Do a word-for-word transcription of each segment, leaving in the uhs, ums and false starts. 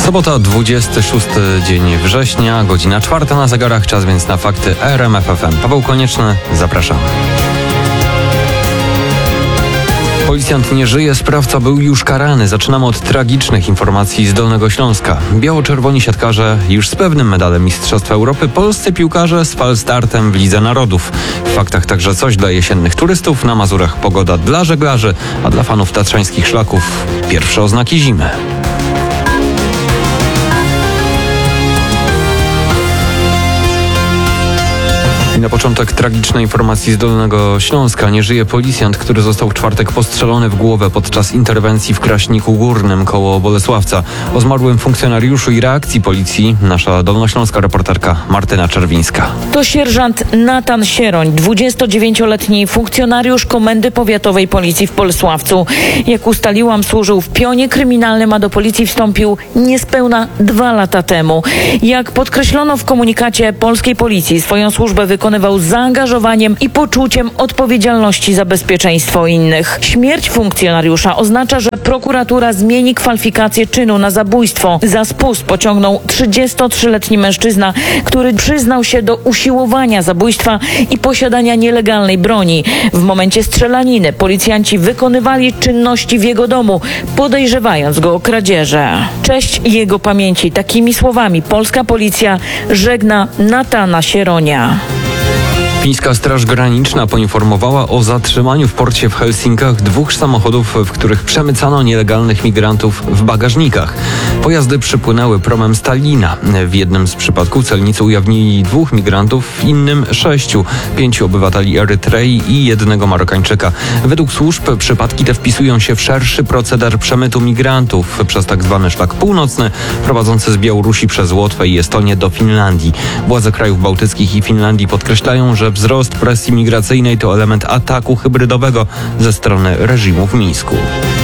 Sobota, dwudziesty szósty dzień września, godzina czwarta na zegarach, czas więc na fakty R M F F M. Paweł Konieczny, zapraszam. Policjant nie żyje, sprawca był już karany. Zaczynamy od tragicznych informacji z Dolnego Śląska. Biało-czerwoni siatkarze już z pewnym medalem Mistrzostwa Europy, polscy piłkarze z falstartem w Lidze Narodów. W faktach także coś dla jesiennych turystów, na Mazurach pogoda dla żeglarzy, a dla fanów tatrzańskich szlaków pierwsze oznaki zimy. I na początek tragicznej informacji z Dolnego Śląska. Nie żyje policjant, który został w czwartek postrzelony w głowę podczas interwencji w Kraśniku Górnym koło Bolesławca. O zmarłym funkcjonariuszu i reakcji policji nasza dolnośląska reporterka Martyna Czerwińska. To sierżant Natan Sieroń, dwudziestodziewięcioletni funkcjonariusz Komendy Powiatowej Policji w Bolesławcu. Jak ustaliłam, służył w pionie kryminalnym, a do policji wstąpił niespełna dwa lata temu. Jak podkreślono w komunikacie polskiej policji, swoją służbę wykonywał z zaangażowaniem i poczuciem odpowiedzialności za bezpieczeństwo innych. Śmierć funkcjonariusza oznacza, że prokuratura zmieni kwalifikację czynu na zabójstwo. Za spust pociągnął trzydziestotrzyletni mężczyzna, który przyznał się do usiłowania zabójstwa i posiadania nielegalnej broni. W momencie strzelaniny policjanci wykonywali czynności w jego domu, podejrzewając go o kradzieże. Cześć jego pamięci. Takimi słowami polska policja żegna Natana Sieronia. Fińska Straż Graniczna poinformowała o zatrzymaniu w porcie w Helsinkach dwóch samochodów, w których przemycano nielegalnych migrantów w bagażnikach. Pojazdy przypłynęły promem z Tallina. W jednym z przypadków celnicy ujawnili dwóch migrantów, w innym sześciu, pięciu obywateli Erytrei i jednego Marokańczyka. Według służb przypadki te wpisują się w szerszy proceder przemytu migrantów przez tak zwany szlak północny, prowadzący z Białorusi przez Łotwę i Estonię do Finlandii. Władze krajów bałtyckich i Finlandii podkreślają, że wzrost presji migracyjnej to element ataku hybrydowego ze strony reżimu w Mińsku.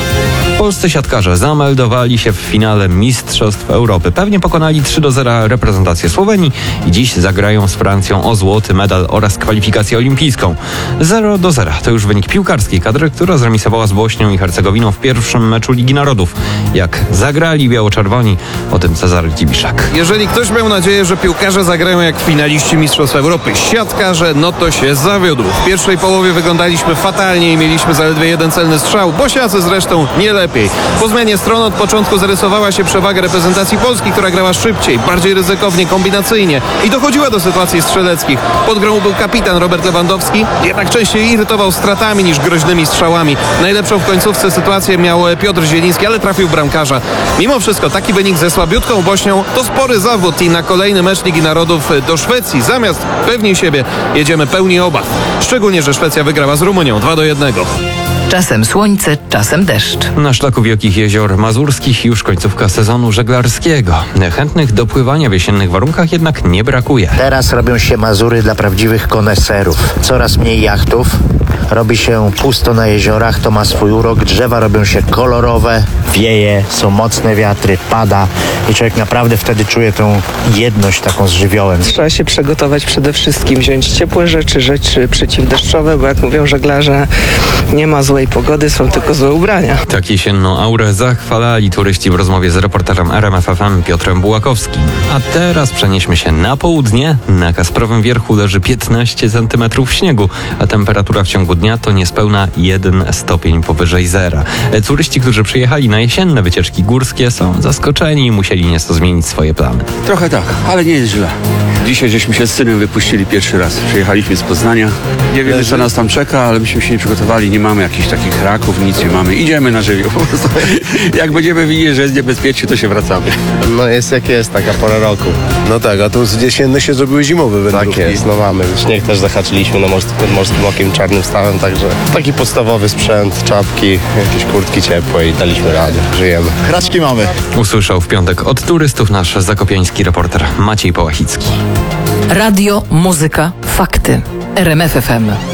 Polscy siatkarze zameldowali się w finale Mistrzostw Europy. Pewnie pokonali trzy do zera reprezentację Słowenii i dziś zagrają z Francją o złoty medal oraz kwalifikację olimpijską. zero do zera to już wynik piłkarskiej kadry, która zremisowała z Bośnią i Hercegowiną w pierwszym meczu Ligi Narodów. Jak zagrali biało-czerwoni, o tym Cezary Dziwiszak. Jeżeli ktoś miał nadzieję, że piłkarze zagrają jak finaliści Mistrzostw Europy, siatkarze, no to się zawiódł. W pierwszej połowie wyglądaliśmy fatalnie i mieliśmy zaledwie jeden celny strzał. Bosiacy zresztą nie lepiej. Po zmianie stron od początku zarysowała się przewaga reprezentacji Polski, która grała szybciej, bardziej ryzykownie, kombinacyjnie i dochodziła do sytuacji strzeleckich. Pod grą był kapitan Robert Lewandowski, jednak częściej irytował stratami niż groźnymi strzałami. Najlepszą w końcówce sytuację miał Piotr Zieliński, ale trafił bramkarza. Mimo wszystko taki wynik ze słabiutką Bośnią to spory zawód i na kolejny mecz Ligi Narodów do Szwecji zamiast pewni siebie jedziemy pełni obaw. Szczególnie, że Szwecja wygrała z Rumunią dwa do jednego. Czasem słońce, czasem deszcz. Na szlaku Wielkich Jezior Mazurskich już końcówka sezonu żeglarskiego. Chętnych do pływania w jesiennych warunkach jednak nie brakuje. Teraz robią się Mazury dla prawdziwych koneserów. Coraz mniej jachtów. Robi się pusto na jeziorach, to ma swój urok. Drzewa robią się kolorowe, wieje, są mocne wiatry, pada i człowiek naprawdę wtedy czuje tą jedność taką z żywiołem. Trzeba się przygotować przede wszystkim, wziąć ciepłe rzeczy, rzeczy przeciwdeszczowe, bo jak mówią żeglarze, nie ma złej pogody, są tylko złe ubrania. Tak jesienną aurę zachwalali turyści w rozmowie z reporterem R M F F M Piotrem Bułakowskim. A teraz przenieśmy się na południe. Na Kasprowym Wierchu leży piętnaście centymetrów śniegu, a temperatura w ciągu dnia to niespełna jeden stopień powyżej zera. Turyści, którzy przyjechali na jesienne wycieczki górskie, są zaskoczeni i musieli nieco zmienić swoje plany. Trochę tak, ale nie jest źle. Dzisiaj żeśmy się z synem wypuścili pierwszy raz. Przyjechaliśmy z Poznania. Nie wiemy, co nas tam czeka, ale myśmy się nie przygotowali. Nie mamy jakichś takich raków, nic nie mamy. Idziemy na żywioł. Po prostu. Jak będziemy widzieć, że jest niebezpiecznie, to się wracamy. No jest jak jest, taka pora roku. No tak, a tu z jesienne się zrobiły zimowe wędrówki. Tak jest, no mamy. Śnieg też zahaczyliśmy na morskim, morskim okiem czarnym stawem, także taki podstawowy sprzęt, czapki, jakieś kurtki ciepłe i daliśmy radę. Żyjemy. Hraczki mamy. Usłyszał w piątek od turystów nasz zakopiański reporter Maciej Połachicki. Radio, muzyka, fakty. R M F F M.